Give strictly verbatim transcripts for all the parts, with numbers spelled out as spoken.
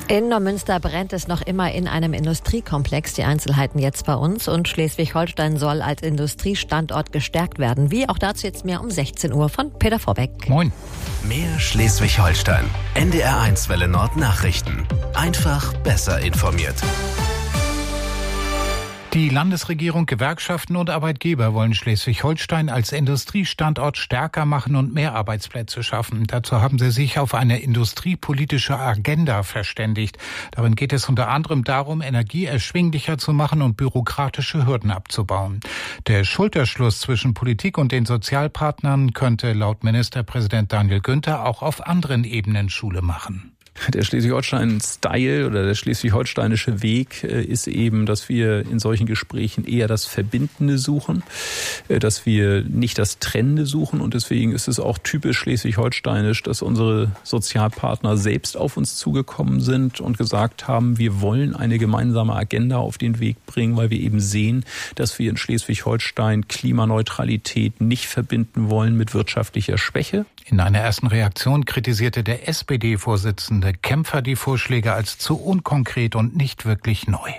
In Neumünster brennt es noch immer in einem Industriekomplex. Die Einzelheiten jetzt bei uns. Und Schleswig-Holstein soll als Industriestandort gestärkt werden. Wie auch dazu jetzt mehr um sechzehn Uhr von Peter Vorbeck. Moin. Mehr Schleswig-Holstein. N D R eins Welle Nord Nachrichten. Einfach besser informiert. Die Landesregierung, Gewerkschaften und Arbeitgeber wollen Schleswig-Holstein als Industriestandort stärker machen und mehr Arbeitsplätze schaffen. Dazu haben sie sich auf eine industriepolitische Agenda verständigt. Darin geht es unter anderem darum, Energie erschwinglicher zu machen und bürokratische Hürden abzubauen. Der Schulterschluss zwischen Politik und den Sozialpartnern könnte laut Ministerpräsident Daniel Günther auch auf anderen Ebenen Schule machen. Der Schleswig-Holstein-Style oder der schleswig-holsteinische Weg ist eben, dass wir in solchen Gesprächen eher das Verbindende suchen, dass wir nicht das Trennende suchen. Und deswegen ist es auch typisch schleswig-holsteinisch, dass unsere Sozialpartner selbst auf uns zugekommen sind und gesagt haben, wir wollen eine gemeinsame Agenda auf den Weg bringen, weil wir eben sehen, dass wir in Schleswig-Holstein Klimaneutralität nicht verbinden wollen mit wirtschaftlicher Schwäche. In einer ersten Reaktion kritisierte der S P D-Vorsitzende Kämpfer die Vorschläge als zu unkonkret und nicht wirklich neu.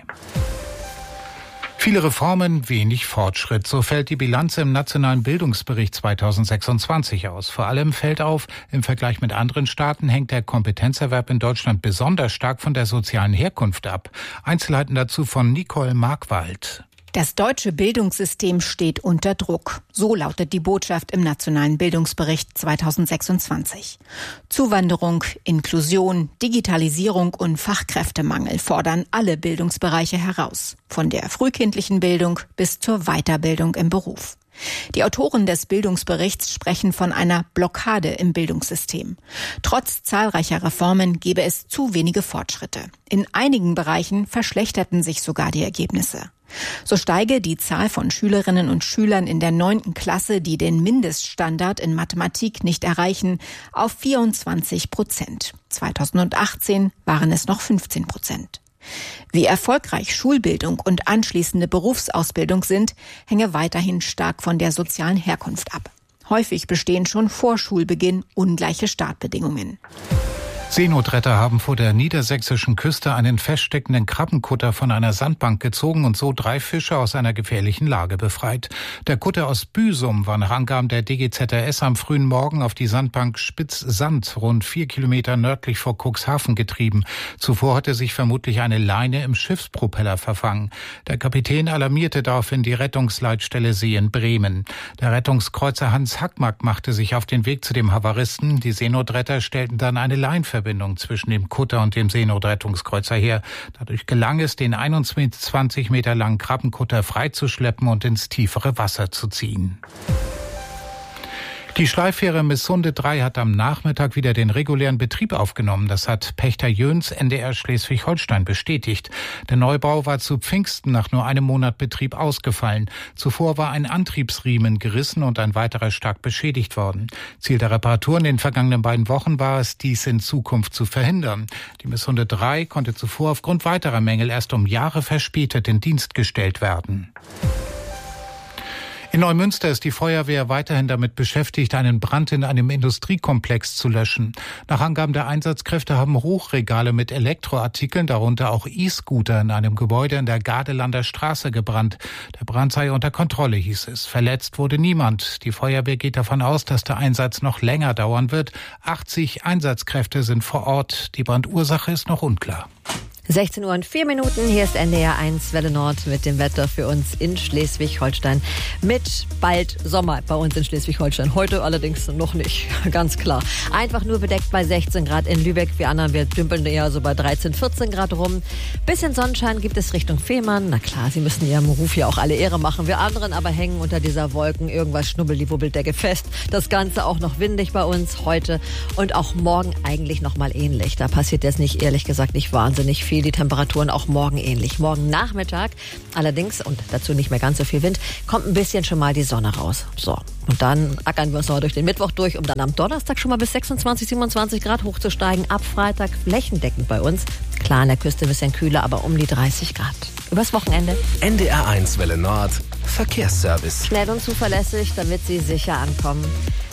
Viele Reformen, wenig Fortschritt. So fällt die Bilanz im Nationalen Bildungsbericht zweitausendsechsundzwanzig aus. Vor allem fällt auf, im Vergleich mit anderen Staaten hängt der Kompetenzerwerb in Deutschland besonders stark von der sozialen Herkunft ab. Einzelheiten dazu von Nicole Markwald. Das deutsche Bildungssystem steht unter Druck. So lautet die Botschaft im Nationalen Bildungsbericht zweitausendsechsundzwanzig. Zuwanderung, Inklusion, Digitalisierung und Fachkräftemangel fordern alle Bildungsbereiche heraus. Von der frühkindlichen Bildung bis zur Weiterbildung im Beruf. Die Autoren des Bildungsberichts sprechen von einer Blockade im Bildungssystem. Trotz zahlreicher Reformen gebe es zu wenige Fortschritte. In einigen Bereichen verschlechterten sich sogar die Ergebnisse. So steige die Zahl von Schülerinnen und Schülern in der neunten Klasse, die den Mindeststandard in Mathematik nicht erreichen, auf vierundzwanzig Prozent. zweitausendachtzehn waren es noch fünfzehn Prozent. Wie erfolgreich Schulbildung und anschließende Berufsausbildung sind, hänge weiterhin stark von der sozialen Herkunft ab. Häufig bestehen schon vor Schulbeginn ungleiche Startbedingungen. Seenotretter haben vor der niedersächsischen Küste einen feststeckenden Krabbenkutter von einer Sandbank gezogen und so drei Fische aus einer gefährlichen Lage befreit. Der Kutter aus Büsum war nach Angaben der D G Z R S am frühen Morgen auf die Sandbank Spitz-Sand, rund vier Kilometer nördlich vor Cuxhaven, getrieben. Zuvor hatte sich vermutlich eine Leine im Schiffspropeller verfangen. Der Kapitän alarmierte daraufhin die Rettungsleitstelle See in Bremen. Der Rettungskreuzer Hans Hackmark machte sich auf den Weg zu dem Havaristen. Die Seenotretter stellten dann eine Leinverbindung zwischen dem Kutter und dem Seenotrettungskreuzer her. Dadurch gelang es, den einundzwanzig Meter langen Krabbenkutter freizuschleppen und ins tiefere Wasser zu ziehen. Die Schleiffähre Missunde drei hat am Nachmittag wieder den regulären Betrieb aufgenommen. Das hat Pächter Jöns N D R Schleswig-Holstein bestätigt. Der Neubau war zu Pfingsten nach nur einem Monat Betrieb ausgefallen. Zuvor war ein Antriebsriemen gerissen und ein weiterer stark beschädigt worden. Ziel der Reparatur in den vergangenen beiden Wochen war es, dies in Zukunft zu verhindern. Die Missunde drei konnte zuvor aufgrund weiterer Mängel erst um Jahre verspätet in Dienst gestellt werden. In Neumünster ist die Feuerwehr weiterhin damit beschäftigt, einen Brand in einem Industriekomplex zu löschen. Nach Angaben der Einsatzkräfte haben Hochregale mit Elektroartikeln, darunter auch E-Scooter, in einem Gebäude in der Gardelander Straße gebrannt. Der Brand sei unter Kontrolle, hieß es. Verletzt wurde niemand. Die Feuerwehr geht davon aus, dass der Einsatz noch länger dauern wird. achtzig Einsatzkräfte sind vor Ort. Die Brandursache ist noch unklar. sechzehn Uhr und vier Minuten, hier ist N D R eins Welle Nord mit dem Wetter für uns in Schleswig-Holstein. Mit bald Sommer bei uns in Schleswig-Holstein. Heute allerdings noch nicht, ganz klar. Einfach nur bedeckt bei sechzehn Grad in Lübeck. Wir anderen, wir dümpeln eher so bei dreizehn, vierzehn Grad rum. Bisschen Sonnenschein gibt es Richtung Fehmarn. Na klar, Sie müssen Ihrem Ruf ja auch alle Ehre machen. Wir anderen aber hängen unter dieser Wolken. Irgendwas schnubbelt die Wubbeldecke fest. Das Ganze auch noch windig bei uns heute und auch morgen eigentlich noch mal ähnlich. Da passiert jetzt nicht, ehrlich gesagt, nicht wahnsinnig viel. Die Temperaturen auch morgen ähnlich. Morgen Nachmittag allerdings, und dazu nicht mehr ganz so viel Wind, kommt ein bisschen schon mal die Sonne raus. So, und dann ackern wir uns noch durch den Mittwoch durch, um dann am Donnerstag schon mal bis sechsundzwanzig, siebenundzwanzig Grad hochzusteigen. Ab Freitag flächendeckend bei uns. Klar, an der Küste ein bisschen kühler, aber um die dreißig Grad. Übers Wochenende. N D R eins Welle Nord Verkehrsservice. Schnell und zuverlässig, damit Sie sicher ankommen.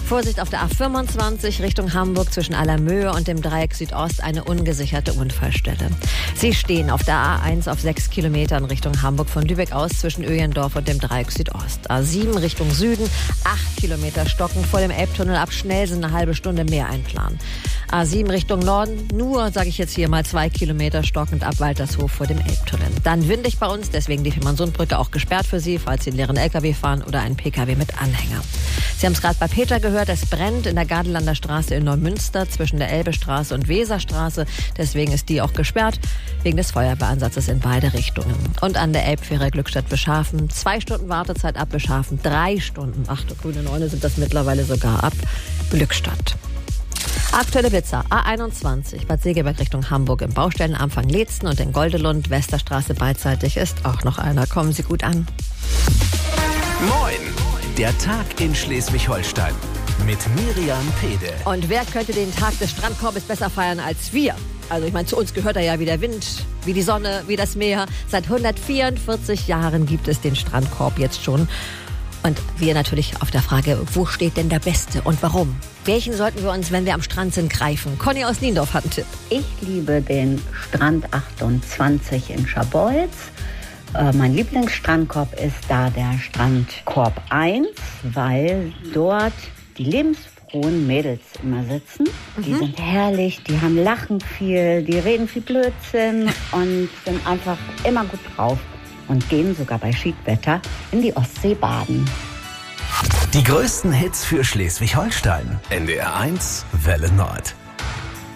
Vorsicht auf der A fünfundzwanzig Richtung Hamburg zwischen Allermöhe und dem Dreieck Südost eine ungesicherte Unfallstelle. Sie stehen auf der A eins auf sechs Kilometern Richtung Hamburg von Lübeck aus zwischen Öjendorf und dem Dreieck Südost. A sieben Richtung Süden, acht Kilometer stocken vor dem Elbtunnel ab Schnellsen eine halbe Stunde mehr einplanen. A sieben Richtung Norden, nur, sage ich jetzt hier mal, zwei Kilometer stockend ab Waltershof vor dem Elbtunnel. Dann windig bei uns, deswegen die Fehmarnsundbrücke auch gesperrt für Sie, falls Sie einen leeren L K W fahren oder einen P K W mit Anhänger. Sie haben es gerade bei Peter gehört, es brennt in der Gardelanda Straße in Neumünster zwischen der Elbestraße und Weserstraße. Deswegen ist die auch gesperrt, wegen des Feuerwehreinsatzes in beide Richtungen. Und an der Elbfähre Glückstadt-Beschafen, zwei Stunden Wartezeit ab Beschafen, drei Stunden, ach du grüne Neune sind das mittlerweile sogar ab Glückstadt. Aktuelle Blitzer, A einundzwanzig, Bad Segeberg Richtung Hamburg im Baustellenanfang Leetzen und in Goldelund, Westerstraße beidseitig ist auch noch einer. Kommen Sie gut an. Moin! Der Tag in Schleswig-Holstein mit Miriam Pede. Und wer könnte den Tag des Strandkorbes besser feiern als wir? Also ich meine, zu uns gehört er ja wie der Wind, wie die Sonne, wie das Meer. Seit hundertvierundvierzig Jahren gibt es den Strandkorb jetzt schon. Und wir natürlich auf der Frage, wo steht denn der Beste und warum? Welchen sollten wir uns, wenn wir am Strand sind, greifen? Conny aus Niendorf hat einen Tipp. Ich liebe den Strand achtundzwanzig in Scharbeutz. Äh, mein Lieblingsstrandkorb ist da der Strandkorb eins, weil dort die lebensfrohen Mädels immer sitzen. Mhm. Die sind herrlich, die haben lachen viel, die reden viel Blödsinn und sind einfach immer gut drauf. Und gehen sogar bei Schiedwetter in die Ostsee baden. Die größten Hits für Schleswig-Holstein. N D R eins Welle Nord.